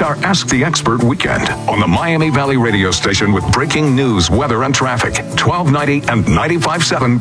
It's our Ask the Expert weekend on the Miami Valley radio station with breaking news, weather, and traffic. 1290 and 95.7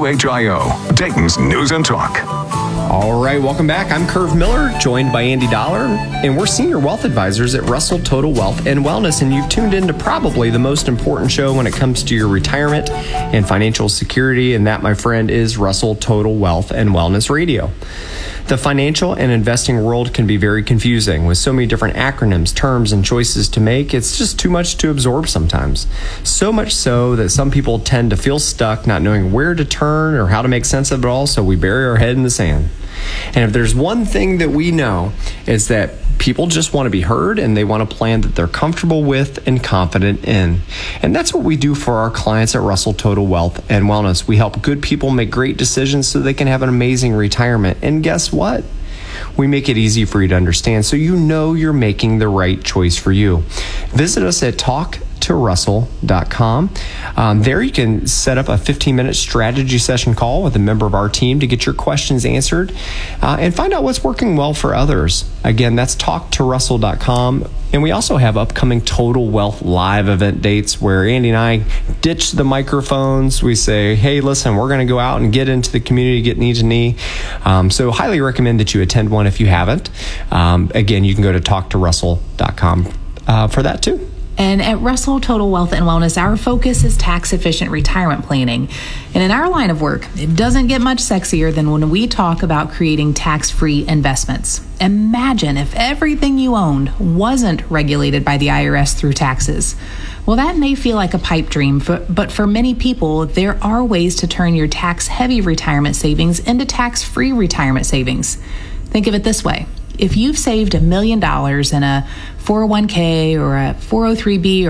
WHIO, Dayton's News and Talk. All right, welcome back. I'm Curve Miller, joined by Andy Dollar, and we're senior wealth advisors at Russell Total Wealth and Wellness, and you've tuned into probably the most important show when it comes to your retirement and financial security, and that, my friend, is Russell Total Wealth and Wellness Radio. The financial and investing world can be very confusing with so many different acronyms, terms, and choices to make. It's just too much to absorb sometimes. So much so that some people tend to feel stuck, not knowing where to turn or how to make sense of it all, so we bury our head in the sand. And if there's one thing that we know, is that people just want to be heard and they want a plan that they're comfortable with and confident in. And that's what we do for our clients at Russell Total Wealth and Wellness. We help good people make great decisions so they can have an amazing retirement. And guess what? We make it easy for you to understand so you know you're making the right choice for you. Visit us at talktorussell.com. There you can set up a 15-minute strategy session call with a member of our team to get your questions answered and find out what's working well for others. Again, that's talktorussell.com. And we also have upcoming Total Wealth Live event dates where Andy and I ditch the microphones. We say, hey, listen, we're going to go out and get into the community, get knee to knee. So highly recommend that you attend one if you haven't. Again, you can go to talktorussell.com for that too. And at Russell Total Wealth and Wellness, our focus is tax-efficient retirement planning. And in our line of work, it doesn't get much sexier than when we talk about creating tax-free investments. Imagine if everything you owned wasn't regulated by the IRS through taxes. Well, that may feel like a pipe dream, but for many people, there are ways to turn your tax-heavy retirement savings into tax-free retirement savings. Think of it this way. If you've saved $1 million in a 401k or a 403b